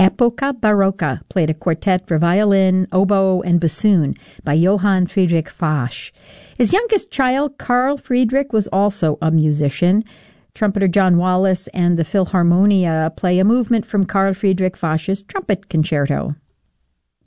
Epoca Barocca played a quartet for violin, oboe, and bassoon by Johann Friedrich Fasch. His youngest child, Carl Friedrich, was also a musician. Trumpeter John Wallace and the Philharmonia play a movement from Carl Friedrich Fasch's trumpet concerto.